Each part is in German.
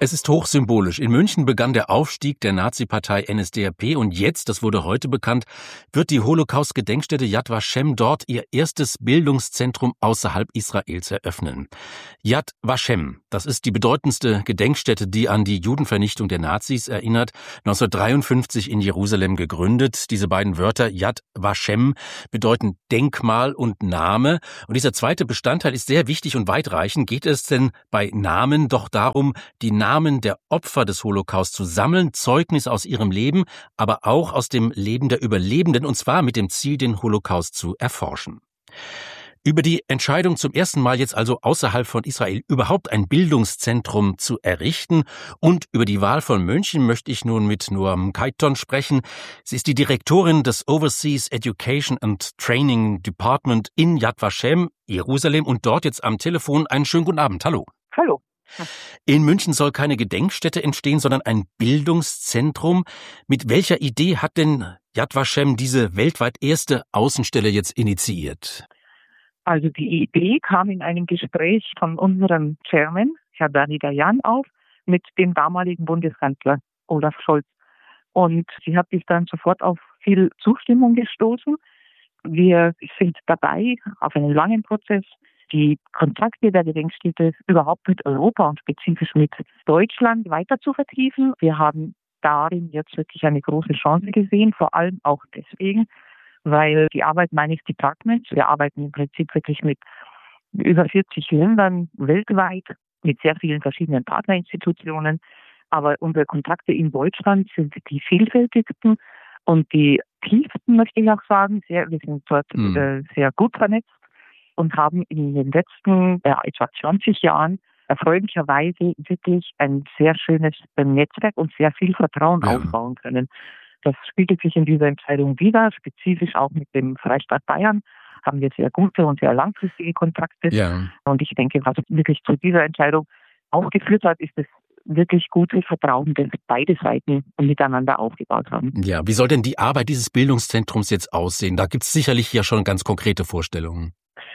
Es ist hochsymbolisch. In München begann der Aufstieg der Nazi-Partei NSDAP und jetzt, das wurde heute bekannt, wird die Holocaust-Gedenkstätte Yad Vashem dort ihr erstes Bildungszentrum außerhalb Israels eröffnen. Yad Vashem, das ist die bedeutendste Gedenkstätte, die an die Judenvernichtung der Nazis erinnert, 1953 in Jerusalem gegründet. Diese beiden Wörter Yad Vashem bedeuten Denkmal und Name. Und dieser zweite Bestandteil ist sehr wichtig und weitreichend. Geht es denn bei Namen doch darum, die Namen der Opfer des Holocaust zu sammeln, Zeugnis aus ihrem Leben, aber auch aus dem Leben der Überlebenden, und zwar mit dem Ziel, den Holocaust zu erforschen. Über die Entscheidung, zum ersten Mal jetzt also außerhalb von Israel überhaupt ein Bildungszentrum zu errichten, und über die Wahl von München möchte ich nun mit Noam Keiton sprechen. Sie ist die Direktorin des Overseas Education and Training Department in Yad Vashem, Jerusalem, und dort jetzt am Telefon. Einen schönen guten Abend. Hallo. Hallo. In München soll keine Gedenkstätte entstehen, sondern ein Bildungszentrum. Mit welcher Idee hat denn Yad Vashem diese weltweit erste Außenstelle jetzt initiiert? Also die Idee kam in einem Gespräch von unserem Chairman, Herr Benny Dayan, auf, mit dem damaligen Bundeskanzler Olaf Scholz. Und sie hat sich dann sofort auf viel Zustimmung gestoßen. Wir sind dabei auf einen langen Prozess, die Kontakte der Gedenkstätte überhaupt mit Europa und spezifisch mit Deutschland weiter zu vertiefen. Wir haben darin jetzt wirklich eine große Chance gesehen, vor allem auch deswegen, weil die Arbeit meines Departments, wir arbeiten im Prinzip wirklich mit über 40 Ländern weltweit, mit sehr vielen verschiedenen Partnerinstitutionen, aber unsere Kontakte in Deutschland sind die vielfältigsten und die tiefsten, möchte ich auch sagen. Wir sind dort sehr gut vernetzt und haben in den letzten etwa 20 Jahren erfreulicherweise wirklich ein sehr schönes Netzwerk und sehr viel Vertrauen aufbauen können. Das spiegelt sich in dieser Entscheidung wider. Spezifisch auch mit dem Freistaat Bayern haben wir sehr gute und sehr langfristige Kontakte. Ja. Und ich denke, was wirklich zu dieser Entscheidung auch geführt hat, ist das wirklich gute Vertrauen, das beide Seiten miteinander aufgebaut haben. Ja, wie soll denn die Arbeit dieses Bildungszentrums jetzt aussehen? Da gibt es sicherlich ja schon ganz konkrete Vorstellungen.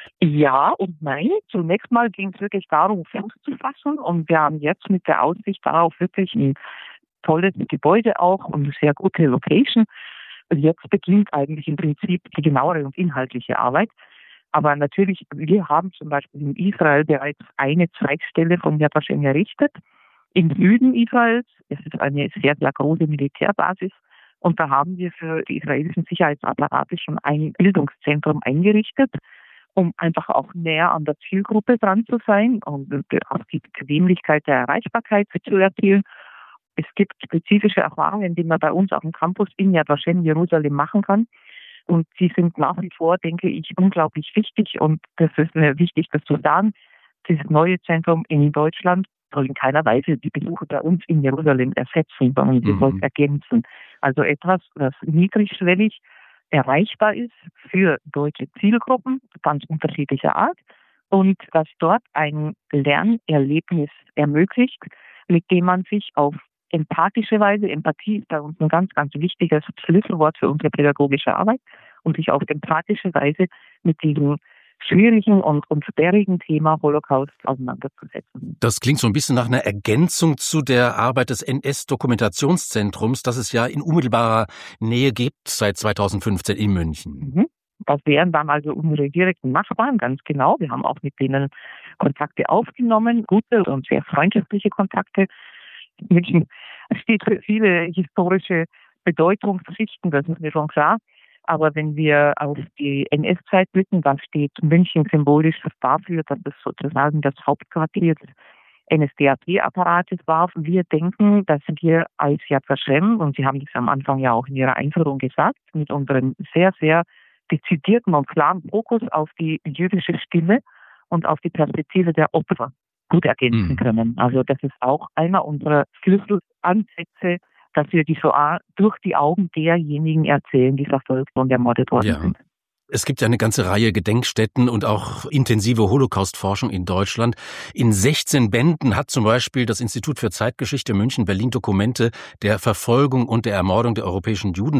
Ja und nein. Zunächst mal ging es wirklich darum, Fuß zu fassen. Und wir haben jetzt mit der Aussicht darauf wirklich ein tolles Gebäude auch und eine sehr gute Location. Jetzt beginnt eigentlich im Prinzip die genauere und inhaltliche Arbeit. Aber natürlich, wir haben zum Beispiel in Israel bereits eine Zweigstelle von Yad Vashem errichtet. Im Süden Israels, es ist eine sehr, sehr große Militärbasis. Und da haben wir für die israelischen Sicherheitsapparate schon ein Bildungszentrum eingerichtet, um einfach auch näher an der Zielgruppe dran zu sein und auch die Bequemlichkeit der Erreichbarkeit zu erzielen. Es gibt spezifische Erfahrungen, die man bei uns auf dem Campus in Yad Vashem, Jerusalem, machen kann. Und die sind nach wie vor, denke ich, unglaublich wichtig. Und das ist mir wichtig, das zu sagen. Dieses neue Zentrum in Deutschland soll in keiner Weise die Besucher bei uns in Jerusalem ersetzen, sondern sie soll ergänzen. Also etwas, das niedrigschwellig erreichbar ist für deutsche Zielgruppen, ganz unterschiedlicher Art, und das dort ein Lernerlebnis ermöglicht, mit dem man sich auf empathische Weise, Empathie ist bei uns ein ganz, ganz wichtiges Schlüsselwort für unsere pädagogische Arbeit, und sich auf empathische Weise mit diesem schwierigen und sperrigen Thema Holocaust auseinanderzusetzen. Das klingt so ein bisschen nach einer Ergänzung zu der Arbeit des NS-Dokumentationszentrums, das es ja in unmittelbarer Nähe gibt seit 2015 in München. Das wären dann also unsere direkten Nachbarn, ganz genau. Wir haben auch mit denen Kontakte aufgenommen, gute und sehr freundschaftliche Kontakte. München steht für viele historische Bedeutungsschichten, das ist mir schon klar. Aber wenn wir auf die NS-Zeit blicken, dann steht München symbolisch dafür, dass es sozusagen das Hauptquartier des NSDAP-Apparates war. Wir denken, dass wir als Yad Vashem, und Sie haben das am Anfang ja auch in Ihrer Einführung gesagt, mit unserem sehr, sehr dezidierten und klaren Fokus auf die jüdische Stimme und auf die Perspektive der Opfer gut ergänzen können. Also das ist auch einer unserer Schlüsselansätze, dass wir die Shoah durch die Augen derjenigen erzählen, die verfolgt und ermordet worden sind. Es gibt ja eine ganze Reihe Gedenkstätten und auch intensive Holocaust-Forschung in Deutschland. In 16 Bänden hat zum Beispiel das Institut für Zeitgeschichte München-Berlin Dokumente der Verfolgung und der Ermordung der europäischen Juden durch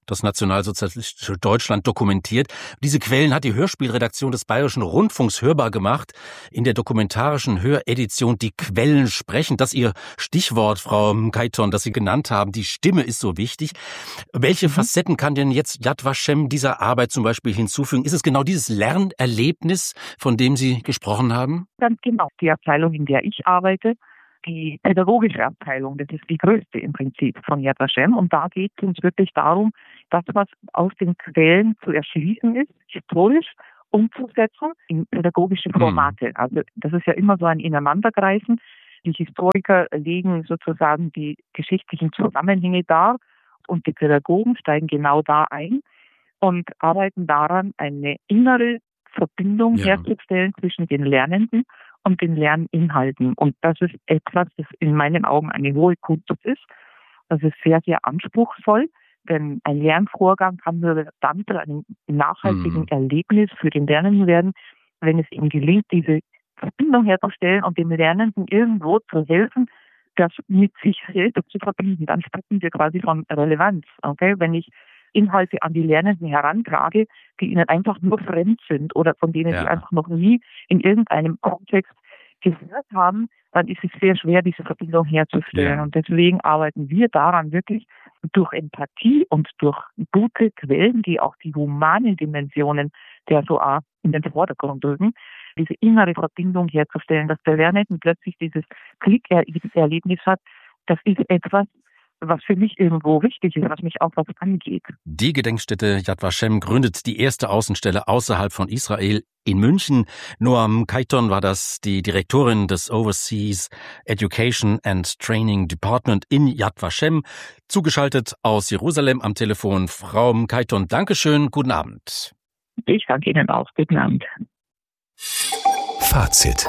das nationalsozialistische Deutschland dokumentiert. Diese Quellen hat die Hörspielredaktion des Bayerischen Rundfunks hörbar gemacht. In der dokumentarischen Höredition Die Quellen sprechen. Das Ihr Stichwort, Frau Mkaiton, das Sie genannt haben. Die Stimme ist so wichtig. Welche Facetten kann denn jetzt Yad Vashem dieser Arbeit zum Beispiel hinzufügen? Ist es genau dieses Lernerlebnis, von dem Sie gesprochen haben? Ganz genau. Die Abteilung, in der ich arbeite, die pädagogische Abteilung, das ist die größte im Prinzip von Yad Vashem. Und da geht es uns wirklich darum, das, was aus den Quellen zu erschließen ist, historisch umzusetzen in pädagogische Formate. Also das ist ja immer so ein Ineinandergreifen. Die Historiker legen sozusagen die geschichtlichen Zusammenhänge dar und die Pädagogen steigen genau da ein und arbeiten daran, eine innere Verbindung herzustellen zwischen den Lernenden und den Lerninhalten. Und das ist etwas, das in meinen Augen eine hohe Kunst ist. Das ist sehr, sehr anspruchsvoll, denn ein Lernvorgang kann nur dann zu einem nachhaltigen Erlebnis für den Lernenden werden, wenn es ihm gelingt, diese Verbindung herzustellen und dem Lernenden irgendwo zu helfen, das mit sich selbst zu verbinden. Dann sprechen wir quasi von Relevanz. Okay? Wenn ich Inhalte an die Lernenden herantrage, die ihnen einfach nur fremd sind oder von denen sie einfach noch nie in irgendeinem Kontext gehört haben, dann ist es sehr schwer, diese Verbindung herzustellen. Und deswegen arbeiten wir daran wirklich durch Empathie und durch gute Quellen, die auch die humanen Dimensionen der Shoah in den Vordergrund rücken, diese innere Verbindung herzustellen, dass der Lernende plötzlich dieses Klickerlebnis hat. Das ist etwas, was für mich irgendwo wichtig ist, was mich auch was angeht. Die Gedenkstätte Yad Vashem gründet die erste Außenstelle außerhalb von Israel in München. Noam Mkaiton war das, die Direktorin des Overseas Education and Training Department in Yad Vashem. Zugeschaltet aus Jerusalem am Telefon. Frau Mkaiton, Dankeschön, guten Abend. Ich danke Ihnen auch, guten Abend. Fazit.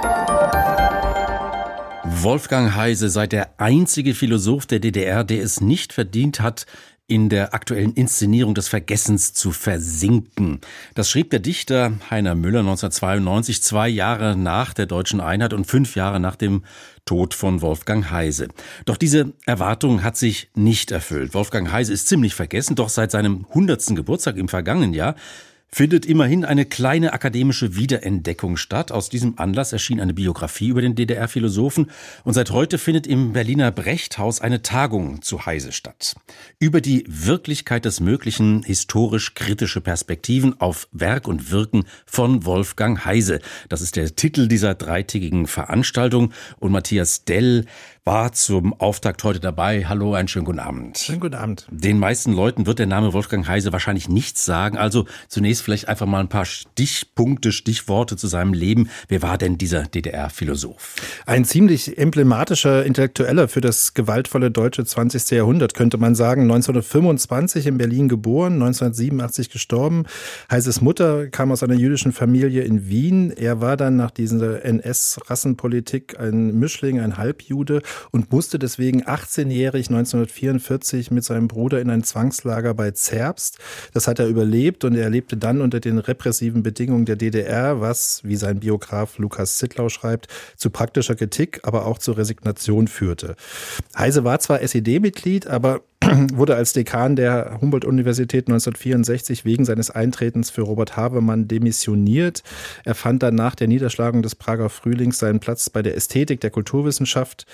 Wolfgang Heise sei der einzige Philosoph der DDR, der es nicht verdient hat, in der aktuellen Inszenierung des Vergessens zu versinken. Das schrieb der Dichter Heiner Müller 1992, 2 Jahre nach der deutschen Einheit und 5 Jahre nach dem Tod von Wolfgang Heise. Doch diese Erwartung hat sich nicht erfüllt. Wolfgang Heise ist ziemlich vergessen, doch seit seinem 100. Geburtstag im vergangenen Jahr findet immerhin eine kleine akademische Wiederentdeckung statt. Aus diesem Anlass erschien eine Biografie über den DDR-Philosophen und seit heute findet im Berliner Brechthaus eine Tagung zu Heise statt. Über die Wirklichkeit des Möglichen, historisch-kritische Perspektiven auf Werk und Wirken von Wolfgang Heise. Das ist der Titel dieser 3-tägigen Veranstaltung und Matthias Dell war zum Auftakt heute dabei. Hallo, einen schönen guten Abend. Schönen guten Abend. Den meisten Leuten wird der Name Wolfgang Heise wahrscheinlich nichts sagen. Also zunächst vielleicht einfach mal ein paar Stichpunkte, Stichworte zu seinem Leben. Wer war denn dieser DDR-Philosoph? Ein ziemlich emblematischer Intellektueller für das gewaltvolle deutsche 20. Jahrhundert, könnte man sagen. 1925 in Berlin geboren, 1987 gestorben. Heises Mutter kam aus einer jüdischen Familie in Wien. Er war dann nach dieser NS-Rassenpolitik ein Mischling, ein Halbjude und musste deswegen 18-jährig 1944 mit seinem Bruder in ein Zwangslager bei Zerbst. Das hat er überlebt und er lebte dann unter den repressiven Bedingungen der DDR, was, wie sein Biograf Lukas Zittlau schreibt, zu praktischer Kritik, aber auch zur Resignation führte. Heise war zwar SED-Mitglied, aber wurde als Dekan der Humboldt-Universität 1964 wegen seines Eintretens für Robert Havemann demissioniert. Er fand dann nach der Niederschlagung des Prager Frühlings seinen Platz bei der Ästhetik der Kulturwissenschaft.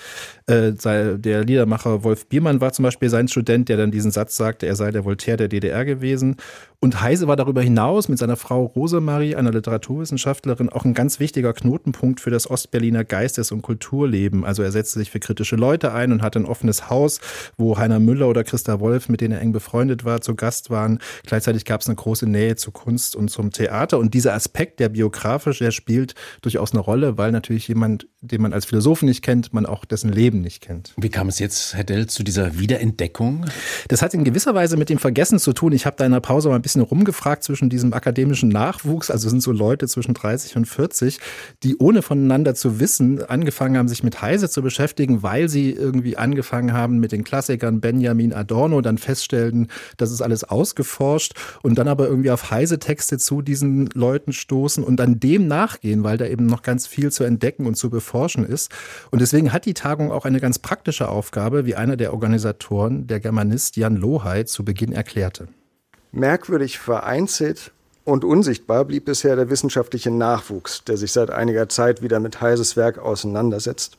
Der Liedermacher Wolf Biermann war zum Beispiel sein Student, der dann diesen Satz sagte, er sei der Voltaire der DDR gewesen. Und Heise war darüber hinaus mit seiner Frau Rosemarie, einer Literaturwissenschaftlerin, auch ein ganz wichtiger Knotenpunkt für das Ostberliner Geistes- und Kulturleben. Also er setzte sich für kritische Leute ein und hatte ein offenes Haus, wo Heiner Müller oder Christa Wolf, mit denen er eng befreundet war, zu Gast waren. Gleichzeitig gab es eine große Nähe zur Kunst und zum Theater. Und dieser Aspekt, der biografisch, der spielt durchaus eine Rolle, weil natürlich jemand, den man als Philosophen nicht kennt, man auch dessen Leben nicht kennt. Wie kam es jetzt, Herr Dell, zu dieser Wiederentdeckung? Das hat in gewisser Weise mit dem Vergessen zu tun. Ich habe da in der Pause mal ein bisschen rumgefragt zwischen diesem akademischen Nachwuchs, also sind so Leute zwischen 30 und 40, die ohne voneinander zu wissen angefangen haben, sich mit Heise zu beschäftigen, weil sie irgendwie angefangen haben mit den Klassikern Benjamin Benjamin Adorno, dann feststellen, das ist alles ausgeforscht und dann aber irgendwie auf Heise-Texte zu diesen Leuten stoßen und dann dem nachgehen, weil da eben noch ganz viel zu entdecken und zu beforschen ist. Und deswegen hat die Tagung auch eine ganz praktische Aufgabe, wie einer der Organisatoren, der Germanist Jan Lohey, zu Beginn erklärte. Merkwürdig vereinzelt und unsichtbar blieb bisher der wissenschaftliche Nachwuchs, der sich seit einiger Zeit wieder mit Heises Werk auseinandersetzt.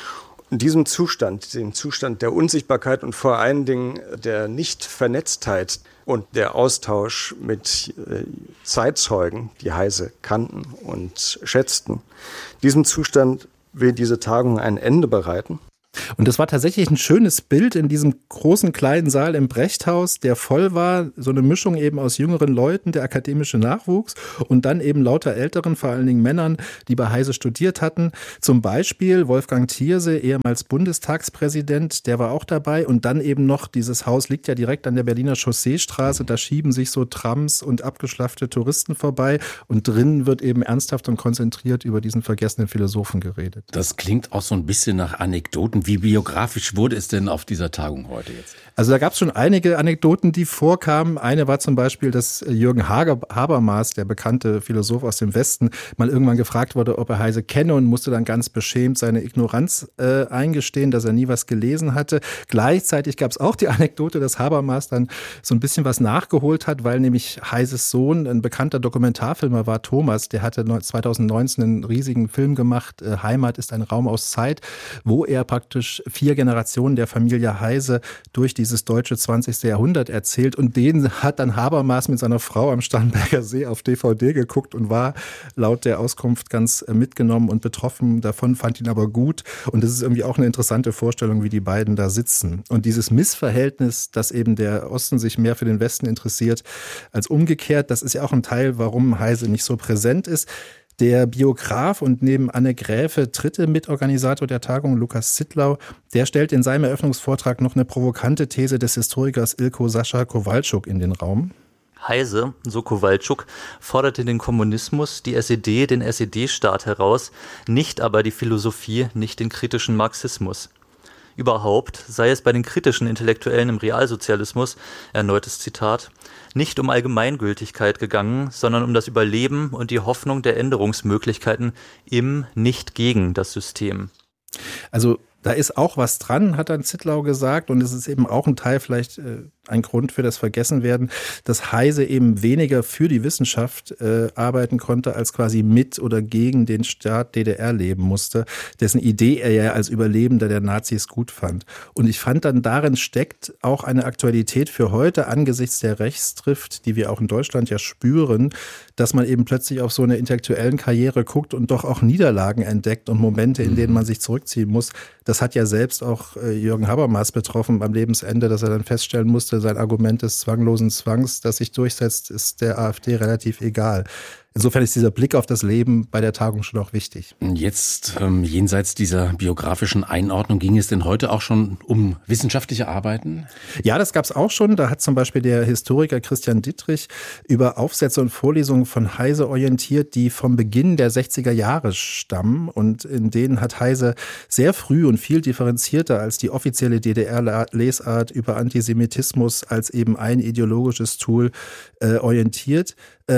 In diesem Zustand, dem Zustand der Unsichtbarkeit und vor allen Dingen der Nichtvernetztheit und der Austausch mit Zeitzeugen, die Heise kannten und schätzten, diesem Zustand will diese Tagung ein Ende bereiten. Und das war tatsächlich ein schönes Bild in diesem großen kleinen Saal im Brechthaus, der voll war, so eine Mischung eben aus jüngeren Leuten, der akademische Nachwuchs und dann eben lauter älteren, vor allen Dingen Männern, die bei Heise studiert hatten. Zum Beispiel Wolfgang Thierse, ehemals Bundestagspräsident, der war auch dabei und dann eben noch, dieses Haus liegt ja direkt an der Berliner Chausseestraße, da schieben sich so Trams und abgeschlaffte Touristen vorbei und drinnen wird eben ernsthaft und konzentriert über diesen vergessenen Philosophen geredet. Das klingt auch so ein bisschen nach Anekdoten. Wie biografisch wurde es denn auf dieser Tagung heute jetzt? Also da gab es schon einige Anekdoten, die vorkamen. Eine war zum Beispiel, dass Jürgen Habermas, der bekannte Philosoph aus dem Westen, mal irgendwann gefragt wurde, ob er Heise kenne und musste dann ganz beschämt seine Ignoranz eingestehen, dass er nie was gelesen hatte. Gleichzeitig gab es auch die Anekdote, dass Habermas dann so ein bisschen was nachgeholt hat, weil nämlich Heises Sohn ein bekannter Dokumentarfilmer war, Thomas, der hatte 2019 einen riesigen Film gemacht, Heimat ist ein Raum aus Zeit, wo er praktisch 4 Generationen der Familie Heise durch dieses deutsche 20. Jahrhundert erzählt und den hat dann Habermas mit seiner Frau am Starnberger See auf DVD geguckt und war laut der Auskunft ganz mitgenommen und betroffen davon, fand ihn aber gut und das ist irgendwie auch eine interessante Vorstellung, wie die beiden da sitzen. Und dieses Missverhältnis, dass eben der Osten sich mehr für den Westen interessiert als umgekehrt, das ist ja auch ein Teil, warum Heise nicht so präsent ist. Der Biograf und neben Anne Gräfe dritte Mitorganisator der Tagung, Lukas Zittlau, der stellt in seinem Eröffnungsvortrag noch eine provokante These des Historikers Ilko Sascha Kowalczuk in den Raum. Heise, so Kowalczuk, forderte den Kommunismus, die SED, den SED-Staat heraus, nicht aber die Philosophie, nicht den kritischen Marxismus. Überhaupt sei es bei den kritischen Intellektuellen im Realsozialismus, erneutes Zitat, nicht um Allgemeingültigkeit gegangen, sondern um das Überleben und die Hoffnung der Änderungsmöglichkeiten im, nicht gegen das System. Also da ist auch was dran, hat dann Zittlau gesagt und es ist eben auch ein Teil, vielleicht ein Grund für das Vergessenwerden, dass Heise eben weniger für die Wissenschaft arbeiten konnte, als quasi mit oder gegen den Staat DDR leben musste, dessen Idee er ja als Überlebender der Nazis gut fand. Und ich fand dann, darin steckt auch eine Aktualität für heute angesichts der Rechtstrift, die wir auch in Deutschland ja spüren, dass man eben plötzlich auf so eine intellektuellen Karriere guckt und doch auch Niederlagen entdeckt und Momente, in denen man sich zurückziehen muss. Das hat ja selbst auch Jürgen Habermas betroffen beim Lebensende, dass er dann feststellen musste, sein Argument des zwanglosen Zwangs, das sich durchsetzt, ist der AfD relativ egal. Insofern ist dieser Blick auf das Leben bei der Tagung schon auch wichtig. Jetzt, jenseits dieser biografischen Einordnung, ging es denn heute auch schon um wissenschaftliche Arbeiten? Ja, das gab es auch schon. Da hat zum Beispiel der Historiker Christian Dittrich über Aufsätze und Vorlesungen von Heise orientiert, die vom Beginn der 60er Jahre stammen. Und in denen hat Heise sehr früh und viel differenzierter als die offizielle DDR-Lesart über Antisemitismus als eben ein ideologisches Tool orientiert.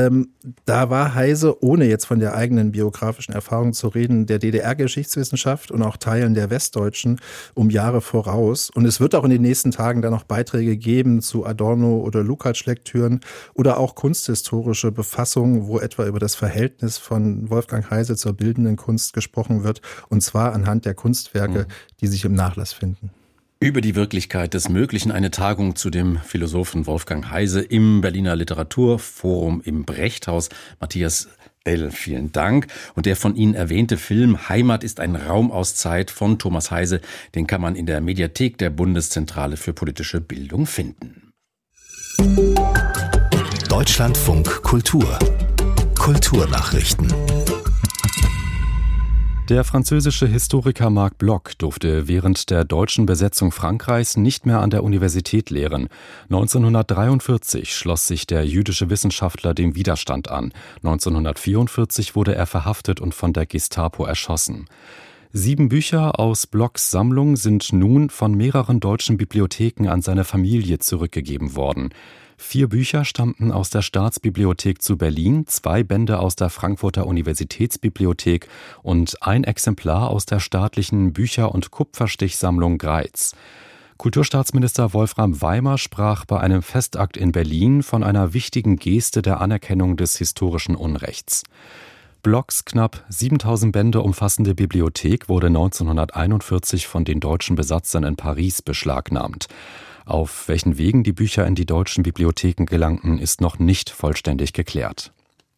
Da war Heise, ohne jetzt von der eigenen biografischen Erfahrung zu reden, der DDR-Geschichtswissenschaft und auch Teilen der Westdeutschen um Jahre voraus. Und es wird auch in den nächsten Tagen dann noch Beiträge geben zu Adorno- oder Lukács-Lektüren oder auch kunsthistorische Befassungen, wo etwa über das Verhältnis von Wolfgang Heise zur bildenden Kunst gesprochen wird, und zwar anhand der Kunstwerke, die sich im Nachlass finden. Über die Wirklichkeit des Möglichen, eine Tagung zu dem Philosophen Wolfgang Heise im Berliner Literaturforum im Brechthaus. Matthias L., vielen Dank. Und der von Ihnen erwähnte Film Heimat ist ein Raum aus Zeit von Thomas Heise, den kann man in der Mediathek der Bundeszentrale für politische Bildung finden. Deutschlandfunk Kultur. Kulturnachrichten. Der französische Historiker Marc Bloch durfte während der deutschen Besetzung Frankreichs nicht mehr an der Universität lehren. 1943 schloss sich der jüdische Wissenschaftler dem Widerstand an. 1944 wurde er verhaftet und von der Gestapo erschossen. 7 Bücher aus Blocks Sammlung sind nun von mehreren deutschen Bibliotheken an seine Familie zurückgegeben worden. 4 Bücher stammten aus der Staatsbibliothek zu Berlin, 2 Bände aus der Frankfurter Universitätsbibliothek und ein Exemplar aus der staatlichen Bücher- und Kupferstichsammlung Greiz. Kulturstaatsminister Wolfram Weimer sprach bei einem Festakt in Berlin von einer wichtigen Geste der Anerkennung des historischen Unrechts. Blocks knapp 7000 Bände umfassende Bibliothek wurde 1941 von den deutschen Besatzern in Paris beschlagnahmt. Auf welchen Wegen die Bücher in die deutschen Bibliotheken gelangten, ist noch nicht vollständig geklärt.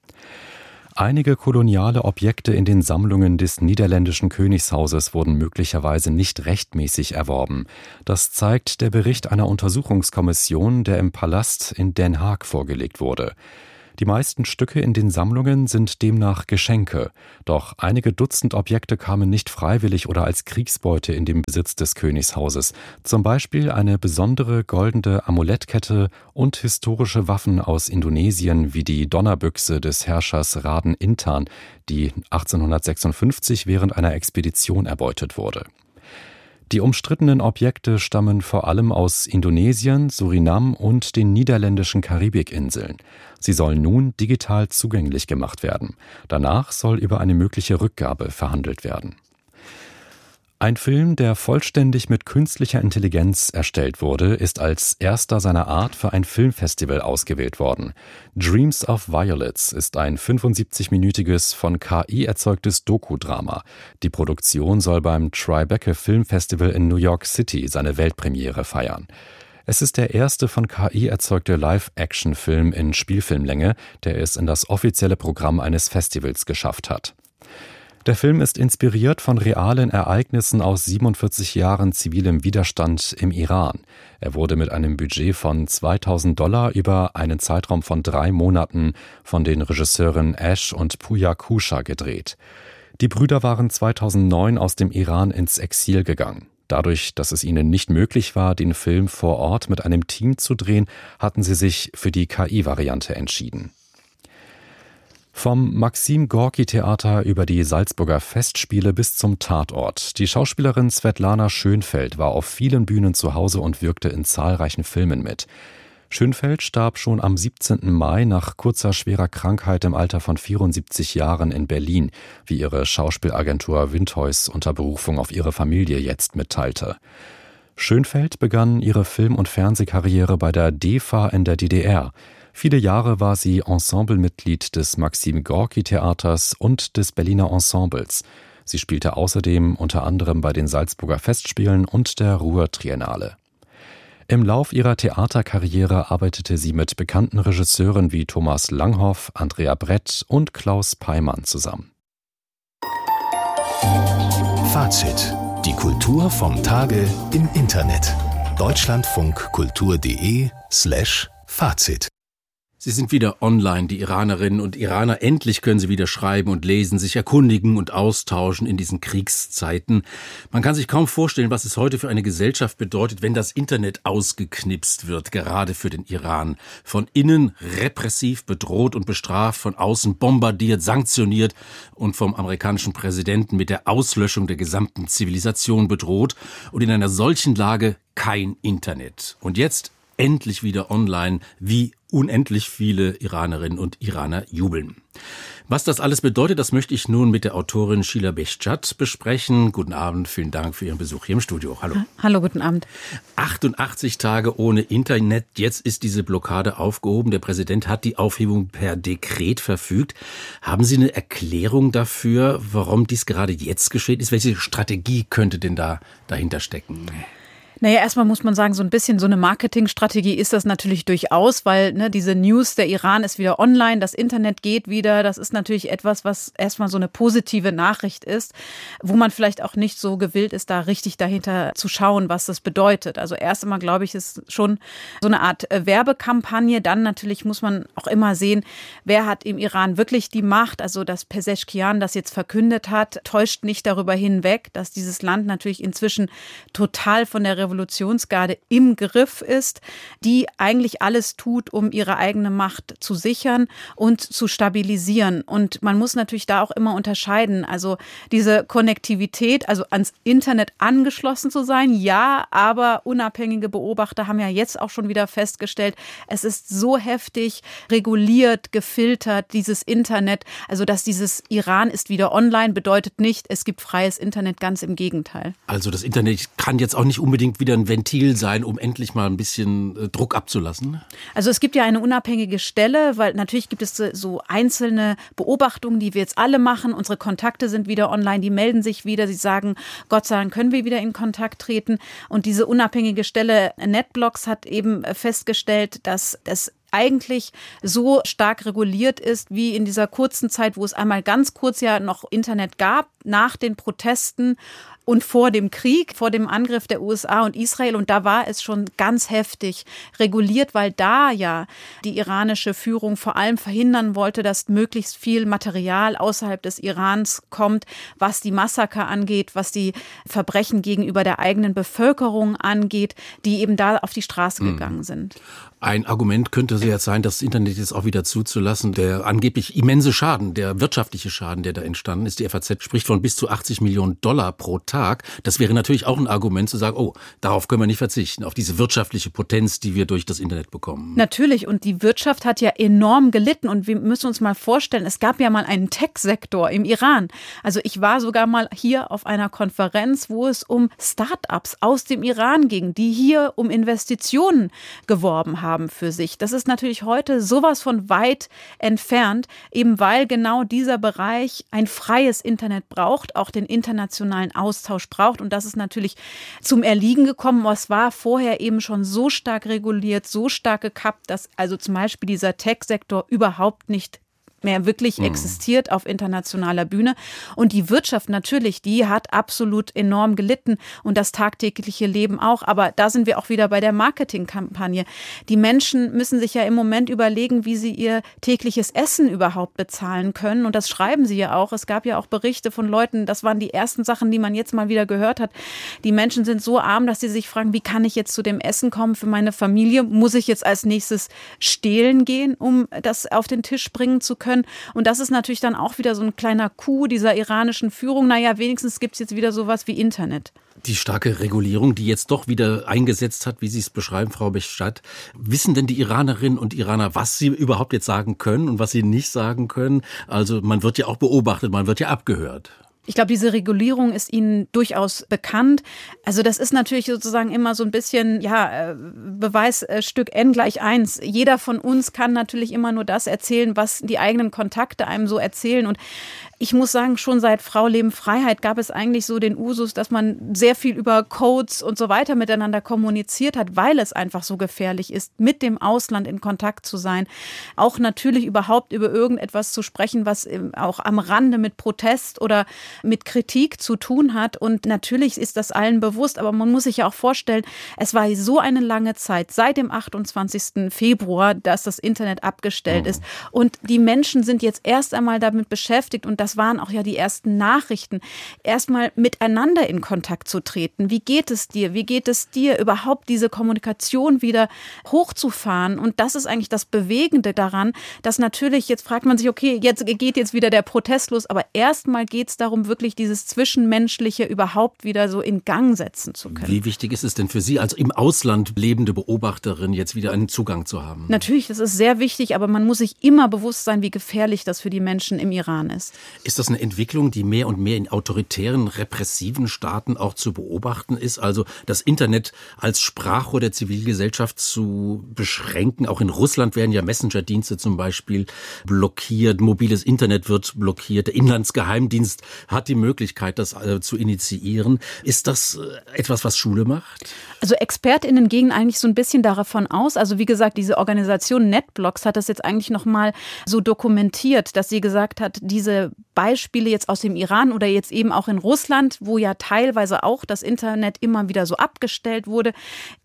Einige koloniale Objekte in den Sammlungen des niederländischen Königshauses wurden möglicherweise nicht rechtmäßig erworben. Das zeigt der Bericht einer Untersuchungskommission, der im Palast in Den Haag vorgelegt wurde. Die meisten Stücke in den Sammlungen sind demnach Geschenke. Doch einige Dutzend Objekte kamen nicht freiwillig oder als Kriegsbeute in den Besitz des Königshauses. Zum Beispiel eine besondere goldene Amulettkette und historische Waffen aus Indonesien wie die Donnerbüchse des Herrschers Raden Intan, die 1856 während einer Expedition erbeutet wurde. Die umstrittenen Objekte stammen vor allem aus Indonesien, Surinam und den niederländischen Karibikinseln. Sie sollen nun digital zugänglich gemacht werden. Danach soll über eine mögliche Rückgabe verhandelt werden. Ein Film, der vollständig mit künstlicher Intelligenz erstellt wurde, ist als erster seiner Art für ein Filmfestival ausgewählt worden. Dreams of Violets ist ein 75-minütiges von KI erzeugtes Dokudrama. Die Produktion soll beim Tribeca Filmfestival in New York City seine Weltpremiere feiern. Es ist der erste von KI erzeugte Live-Action-Film in Spielfilmlänge, der es in das offizielle Programm eines Festivals geschafft hat. Der Film ist inspiriert von realen Ereignissen aus 47 Jahren zivilem Widerstand im Iran. Er wurde mit einem Budget von $2.000 über einen Zeitraum von 3 Monaten von den Regisseuren Ash und Pooya Kusha gedreht. Die Brüder waren 2009 aus dem Iran ins Exil gegangen. Dadurch, dass es ihnen nicht möglich war, den Film vor Ort mit einem Team zu drehen, hatten sie sich für die KI-Variante entschieden. Vom Maxim-Gorki-Theater über die Salzburger Festspiele bis zum Tatort. Die Schauspielerin Svetlana Schönfeld war auf vielen Bühnen zu Hause und wirkte in zahlreichen Filmen mit. Schönfeld starb schon am 17. Mai nach kurzer schwerer Krankheit im Alter von 74 Jahren in Berlin, wie ihre Schauspielagentur Windheuss unter Berufung auf ihre Familie jetzt mitteilte. Schönfeld begann ihre Film- und Fernsehkarriere bei der DEFA in der DDR. Viele Jahre war sie Ensemblemitglied des Maxim-Gorki-Theaters und des Berliner Ensembles. Sie spielte außerdem unter anderem bei den Salzburger Festspielen und der Ruhr-Triennale. Im Lauf ihrer Theaterkarriere arbeitete sie mit bekannten Regisseuren wie Thomas Langhoff, Andrea Brett und Klaus Peimann zusammen. Fazit: Die Kultur vom Tage im Internet. deutschlandfunkkultur.de/Fazit. Sie sind wieder online, die Iranerinnen und Iraner. Endlich können sie wieder schreiben und lesen, sich erkundigen und austauschen in diesen Kriegszeiten. Man kann sich kaum vorstellen, was es heute für eine Gesellschaft bedeutet, wenn das Internet ausgeknipst wird, gerade für den Iran. Von innen repressiv bedroht und bestraft, von außen bombardiert, sanktioniert und vom amerikanischen Präsidenten mit der Auslöschung der gesamten Zivilisation bedroht. Und in einer solchen Lage kein Internet. Und jetzt endlich wieder online, wie unendlich viele Iranerinnen und Iraner jubeln. Was das alles bedeutet, das möchte ich nun mit der Autorin Sheila Behçet besprechen. Guten Abend, vielen Dank für Ihren Besuch hier im Studio. Hallo. Hallo, guten Abend. 88 Tage ohne Internet, jetzt ist diese Blockade aufgehoben. Der Präsident hat die Aufhebung per Dekret verfügt. Haben Sie eine Erklärung dafür, warum dies gerade jetzt geschehen ist? Welche Strategie könnte denn da dahinter stecken? Naja, erstmal muss man sagen, so ein bisschen so eine Marketingstrategie ist das natürlich durchaus, weil diese News, der Iran ist wieder online, das Internet geht wieder, das ist natürlich etwas, was erstmal so eine positive Nachricht ist, wo man vielleicht auch nicht so gewillt ist, da richtig dahinter zu schauen, was das bedeutet. Also erst einmal, glaube ich, ist schon so eine Art Werbekampagne. Dann natürlich muss man auch immer sehen, wer hat im Iran wirklich die Macht. Also dass Pezeshkian das jetzt verkündet hat, täuscht nicht darüber hinweg, dass dieses Land natürlich inzwischen total von der Revolution Revolutionsgarde im Griff ist, die eigentlich alles tut, um ihre eigene Macht zu sichern und zu stabilisieren. Und man muss natürlich da auch immer unterscheiden. Also diese Konnektivität, also ans Internet angeschlossen zu sein, ja, aber unabhängige Beobachter haben ja jetzt auch schon wieder festgestellt, es ist so heftig reguliert, gefiltert, dieses Internet. Also dass dieses Iran ist wieder online bedeutet nicht, es gibt freies Internet, ganz im Gegenteil. Also das Internet kann jetzt auch nicht unbedingt wieder ein Ventil sein, um endlich mal ein bisschen Druck abzulassen? Also es gibt ja eine unabhängige Stelle, weil natürlich gibt es so einzelne Beobachtungen, die wir jetzt alle machen. Unsere Kontakte sind wieder online, die melden sich wieder, sie sagen, Gott sei Dank können wir wieder in Kontakt treten. Und diese unabhängige Stelle NetBlocks hat eben festgestellt, dass das eigentlich so stark reguliert ist, wie in dieser kurzen Zeit, wo es einmal ganz kurz ja noch Internet gab, nach den Protesten und vor dem Krieg, vor dem Angriff der USA und Israel. Und da war es schon ganz heftig reguliert, weil da ja die iranische Führung vor allem verhindern wollte, dass möglichst viel Material außerhalb des Irans kommt, was die Massaker angeht, was die Verbrechen gegenüber der eigenen Bevölkerung angeht, die eben da auf die Straße gegangen sind. Ein Argument könnte jetzt sein, das Internet jetzt auch wieder zuzulassen. Der angeblich immense Schaden, der wirtschaftliche Schaden, der da entstanden ist. Die FAZ spricht von bis zu $80 Millionen pro Tag. Das wäre natürlich auch ein Argument zu sagen, oh, darauf können wir nicht verzichten, auf diese wirtschaftliche Potenz, die wir durch das Internet bekommen. Natürlich, und die Wirtschaft hat ja enorm gelitten. Und wir müssen uns mal vorstellen, es gab ja mal einen Tech-Sektor im Iran. Also ich war sogar mal hier auf einer Konferenz, wo es um Start-ups aus dem Iran ging, die hier um Investitionen geworben haben für sich. Das ist natürlich heute sowas von weit entfernt, eben weil genau dieser Bereich ein freies Internet braucht, auch den internationalen Austausch braucht. Und das ist natürlich zum Erliegen gekommen. Es war vorher eben schon so stark reguliert, so stark gekappt, dass also zum Beispiel dieser Tech-Sektor überhaupt nicht mehr wirklich existiert auf internationaler Bühne. Und die Wirtschaft natürlich, die hat absolut enorm gelitten und das tagtägliche Leben auch. Aber da sind wir auch wieder bei der Marketingkampagne. Die Menschen müssen sich ja im Moment überlegen, wie sie ihr tägliches Essen überhaupt bezahlen können. Und das schreiben sie ja auch. Es gab ja auch Berichte von Leuten, das waren die ersten Sachen, die man jetzt mal wieder gehört hat. Die Menschen sind so arm, dass sie sich fragen, wie kann ich jetzt zu dem Essen kommen für meine Familie? Muss ich jetzt als nächstes stehlen gehen, um das auf den Tisch bringen zu können? Und das ist natürlich dann auch wieder so ein kleiner Coup dieser iranischen Führung. Naja, wenigstens gibt es jetzt wieder sowas wie Internet. Die starke Regulierung, die jetzt doch wieder eingesetzt hat, wie Sie es beschreiben, Frau Bechstadt. Wissen denn die Iranerinnen und Iraner, was sie überhaupt jetzt sagen können und was sie nicht sagen können? Also man wird ja auch beobachtet, man wird ja abgehört. Ich glaube, diese Regulierung ist Ihnen durchaus bekannt. Also das ist natürlich sozusagen immer so ein bisschen, ja, Beweisstück N=1. Jeder von uns kann natürlich immer nur das erzählen, was die eigenen Kontakte einem so erzählen. Und ich muss sagen, schon seit Frau Leben Freiheit gab es eigentlich so den Usus, dass man sehr viel über Codes und so weiter miteinander kommuniziert hat, weil es einfach so gefährlich ist, mit dem Ausland in Kontakt zu sein. Auch natürlich überhaupt über irgendetwas zu sprechen, was auch am Rande mit Protest oder mit Kritik zu tun hat. Und natürlich ist das allen bewusst, aber man muss sich ja auch vorstellen, es war so eine lange Zeit, seit dem 28. Februar, dass das Internet abgestellt ist. Und die Menschen sind jetzt erst einmal damit beschäftigt, und das waren auch ja die ersten Nachrichten, erstmal miteinander in Kontakt zu treten. Wie geht es dir? Wie geht es dir? Überhaupt diese Kommunikation wieder hochzufahren. Und das ist eigentlich das Bewegende daran, dass natürlich, jetzt fragt man sich, okay, jetzt geht jetzt wieder der Protest los, aber erstmal geht es darum, wirklich dieses Zwischenmenschliche überhaupt wieder so in Gang setzen zu können. Wie wichtig ist es denn für Sie, als im Ausland lebende Beobachterin, jetzt wieder einen Zugang zu haben? Natürlich, das ist sehr wichtig, aber man muss sich immer bewusst sein, wie gefährlich das für die Menschen im Iran ist. Ist das eine Entwicklung, die mehr und mehr in autoritären, repressiven Staaten auch zu beobachten ist? Also das Internet als Sprachrohr der Zivilgesellschaft zu beschränken? Auch in Russland werden ja Messenger-Dienste zum Beispiel blockiert, mobiles Internet wird blockiert, der Inlandsgeheimdienst hat die Möglichkeit, das zu initiieren. Ist das etwas, was Schule macht? Also ExpertInnen gehen eigentlich so ein bisschen davon aus. Also wie gesagt, diese Organisation NetBlocks hat das jetzt eigentlich nochmal so dokumentiert, dass sie gesagt hat, diese Beispiele jetzt aus dem Iran oder jetzt eben auch in Russland, wo ja teilweise auch das Internet immer wieder so abgestellt wurde,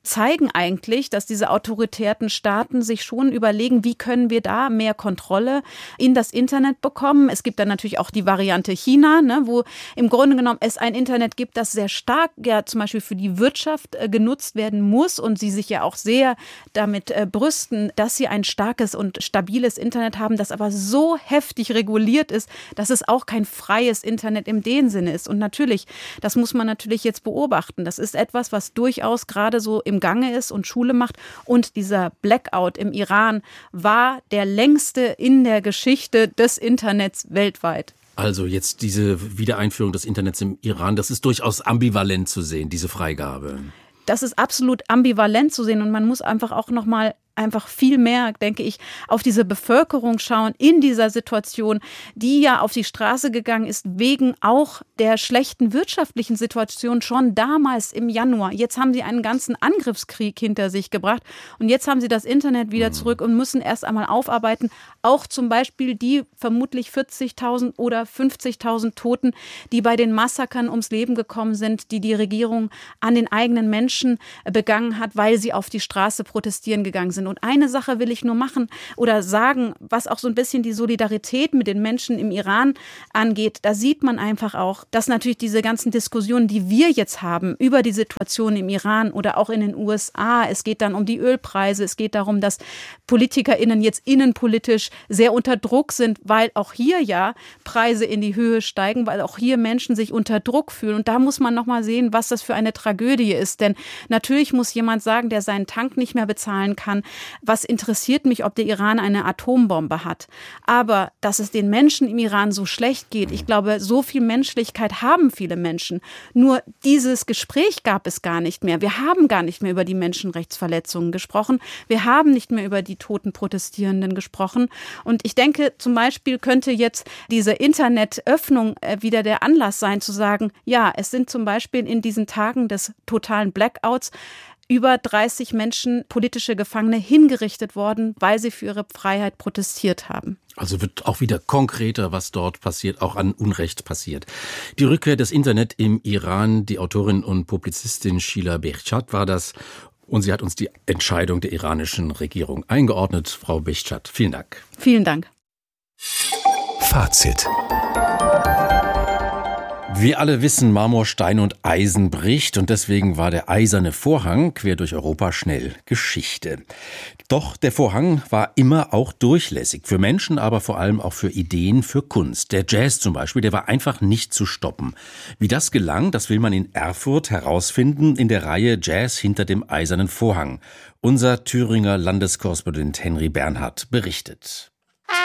zeigen eigentlich, dass diese autoritären Staaten sich schon überlegen, wie können wir da mehr Kontrolle in das Internet bekommen. Es gibt dann natürlich auch die Variante China, ne, wo im Grunde genommen es ein Internet gibt, das sehr stark ja zum Beispiel für die Wirtschaft genutzt werden muss und sie sich ja auch sehr damit brüsten, dass sie ein starkes und stabiles Internet haben, das aber so heftig reguliert ist, dass es auch kein freies Internet in dem Sinne ist. Und natürlich, das muss man natürlich jetzt beobachten. Das ist etwas, was durchaus gerade so im Gange ist und Schule macht. Und dieser Blackout im Iran war der längste in der Geschichte des Internets weltweit. Also jetzt diese Wiedereinführung des Internets im Iran, das ist durchaus ambivalent zu sehen, diese Freigabe. Das ist absolut ambivalent zu sehen und man muss einfach auch nochmal viel mehr, denke ich, auf diese Bevölkerung schauen in dieser Situation, die ja auf die Straße gegangen ist, wegen auch der schlechten wirtschaftlichen Situation schon damals im Januar. Jetzt haben sie einen ganzen Angriffskrieg hinter sich gebracht und jetzt haben sie das Internet wieder zurück und müssen erst einmal aufarbeiten. Auch zum Beispiel die vermutlich 40.000 oder 50.000 Toten, die bei den Massakern ums Leben gekommen sind, die die Regierung an den eigenen Menschen begangen hat, weil sie auf die Straße protestieren gegangen sind. Und eine Sache will ich nur machen oder sagen, was auch so ein bisschen die Solidarität mit den Menschen im Iran angeht. Da sieht man einfach auch, dass natürlich diese ganzen Diskussionen, die wir jetzt haben über die Situation im Iran oder auch in den USA, es geht dann um die Ölpreise, es geht darum, dass PolitikerInnen jetzt innenpolitisch sehr unter Druck sind, weil auch hier ja Preise in die Höhe steigen, weil auch hier Menschen sich unter Druck fühlen. Und da muss man nochmal sehen, was das für eine Tragödie ist. Denn natürlich muss jemand sagen, der seinen Tank nicht mehr bezahlen kann, was interessiert mich, ob der Iran eine Atombombe hat. Aber dass es den Menschen im Iran so schlecht geht, ich glaube, so viel Menschlichkeit haben viele Menschen. Nur dieses Gespräch gab es gar nicht mehr. Wir haben gar nicht mehr über die Menschenrechtsverletzungen gesprochen. Wir haben nicht mehr über die toten Protestierenden gesprochen. Und ich denke, zum Beispiel könnte jetzt diese Internetöffnung wieder der Anlass sein, zu sagen, ja, es sind zum Beispiel in diesen Tagen des totalen Blackouts über 30 Menschen, politische Gefangene, hingerichtet worden, weil sie für ihre Freiheit protestiert haben. Also wird auch wieder konkreter, was dort passiert, auch an Unrecht passiert. Die Rückkehr des Internet im Iran, die Autorin und Publizistin Sheila Behchat war das. Und sie hat uns die Entscheidung der iranischen Regierung eingeordnet. Frau Behchat, vielen Dank. Vielen Dank. Fazit. Wir alle wissen, Marmor, Stein und Eisen bricht und deswegen war der eiserne Vorhang quer durch Europa schnell Geschichte. Doch der Vorhang war immer auch durchlässig, für Menschen, aber vor allem auch für Ideen, für Kunst. Der Jazz zum Beispiel, der war einfach nicht zu stoppen. Wie das gelang, das will man in Erfurt herausfinden in der Reihe Jazz hinter dem eisernen Vorhang. Unser Thüringer Landeskorrespondent Henry Bernhard berichtet.